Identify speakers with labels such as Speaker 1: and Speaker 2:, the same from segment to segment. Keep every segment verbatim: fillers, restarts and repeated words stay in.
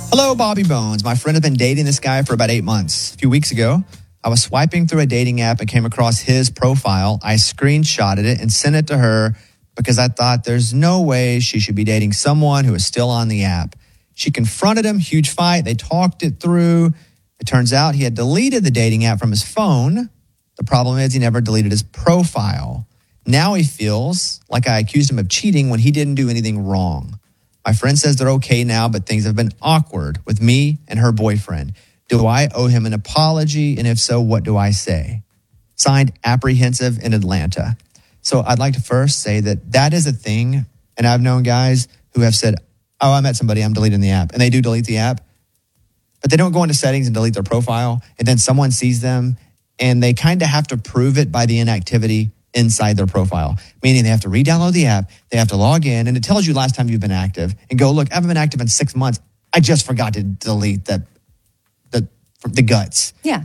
Speaker 1: Hello, Bobby Bones. My friend had been dating this guy for about eight months. A few weeks ago, I was swiping through a dating app and came across his profile. I screenshotted it and sent it to her because I thought there's no way she should be dating someone who is still on the app. She confronted him, huge fight. They talked it through. It turns out he had deleted the dating app from his phone. The problem is he never deleted his profile. Now he feels like I accused him of cheating when he didn't do anything wrong. My friend says they're okay now, but things have been awkward with me and her boyfriend. Do I owe him an apology? And if so, what do I say? Signed, Apprehensive in Atlanta. So I'd like to first say that that is a thing. And I've known guys who have said, oh, I met somebody, I'm deleting the app. And they do delete the app. But they don't go into settings and delete their profile. And then someone sees them and they kind of have to prove it by the inactivity inside their profile, meaning they have to re-download the app, they have to log in, and it tells you last time you've been active, and go, look, I haven't been active in six months. I just forgot to delete the the the guts.
Speaker 2: Yeah.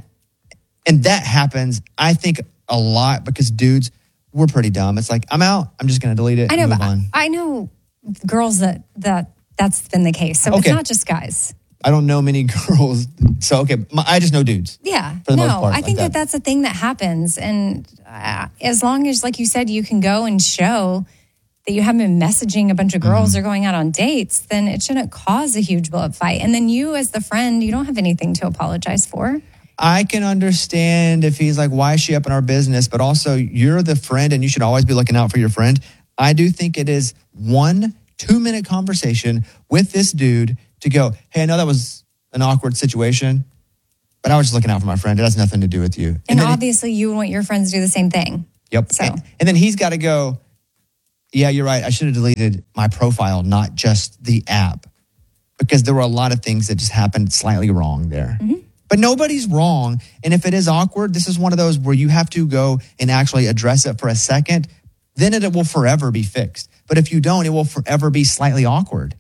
Speaker 1: And that happens, I think, a lot because dudes, we're pretty dumb. It's like, I'm out. I'm just going to delete it
Speaker 2: I know,
Speaker 1: and move
Speaker 2: but
Speaker 1: on.
Speaker 2: I know girls that, that that's been the case. So
Speaker 1: Okay.
Speaker 2: it's not just guys.
Speaker 1: I don't know many girls. So, okay, my, I just know dudes.
Speaker 2: Yeah.
Speaker 1: For the
Speaker 2: no,
Speaker 1: most part,
Speaker 2: I
Speaker 1: like
Speaker 2: think
Speaker 1: that.
Speaker 2: that that's a thing that happens. And uh, as long as, like you said, you can go and show that you haven't been messaging a bunch of girls
Speaker 1: Mm-hmm.
Speaker 2: or going out on dates, then it shouldn't cause a huge blow-up fight. And then you as the friend, you don't have anything to apologize for.
Speaker 1: I can understand if he's like, why is she up in our business? But also, you're the friend and you should always be looking out for your friend. I do think it is one two-minute conversation with this dude to go, hey, I know that was an awkward situation, but I was just looking out for my friend. It has nothing to do with you.
Speaker 2: And,
Speaker 1: then
Speaker 2: obviously you want your friends to do the same thing.
Speaker 1: Yep.
Speaker 2: So.
Speaker 1: And, and then he's got to go, yeah, you're right. I should have deleted my profile, not just the app, because there were a lot of things that just happened slightly wrong there.
Speaker 2: Mm-hmm.
Speaker 1: But nobody's wrong. And if it is awkward, this is one of those where you have to go and actually address it for a second. Then it will forever be fixed. But if you don't, it will forever be slightly awkward.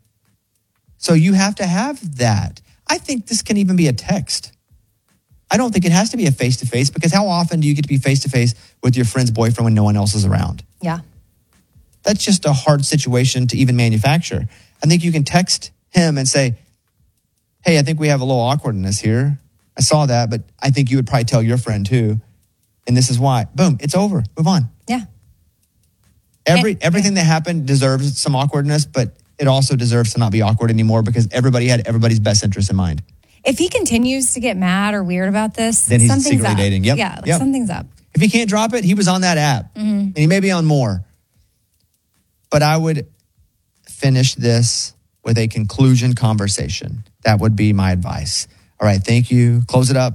Speaker 1: So you have to have that. I think this can even be a text. I don't think it has to be a face-to-face, because how often do you get to be face-to-face with your friend's boyfriend when no one else is around?
Speaker 2: Yeah.
Speaker 1: That's just a hard situation to even manufacture. I think you can text him and say, hey, I think we have a little awkwardness here. I saw that, but I think you would probably tell your friend too. And this is why. Boom, it's over. Move on.
Speaker 2: Yeah.
Speaker 1: Every
Speaker 2: And-
Speaker 1: Everything that happened deserves some awkwardness, but it also deserves to not be awkward anymore because everybody had everybody's best interest in mind.
Speaker 2: If he continues to get mad or weird about this,
Speaker 1: Then he's
Speaker 2: something's
Speaker 1: secretly
Speaker 2: up.
Speaker 1: dating. Yep.
Speaker 2: Yeah, like
Speaker 1: Yep.
Speaker 2: something's up.
Speaker 1: If he can't drop it, he was on that app.
Speaker 2: Mm-hmm.
Speaker 1: And he may be on more. But I would finish this with a conclusion conversation. That would be my advice. All right, thank you. Close it up.